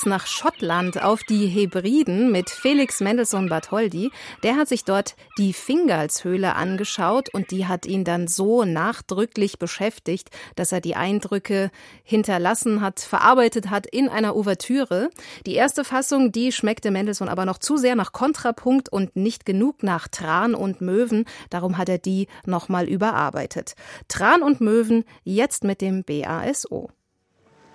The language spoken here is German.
nach Schottland auf die Hebriden mit Felix Mendelssohn Bartholdy. Der hat sich dort die Fingalshöhle angeschaut und die hat ihn dann so nachdrücklich beschäftigt, dass er die Eindrücke hinterlassen hat, verarbeitet hat in einer Ouvertüre. Die erste Fassung, die schmeckte Mendelssohn aber noch zu sehr nach Kontrapunkt und nicht genug nach Tran und Möwen. Darum hat er die nochmal überarbeitet. Tran und Möwen jetzt mit dem BASO.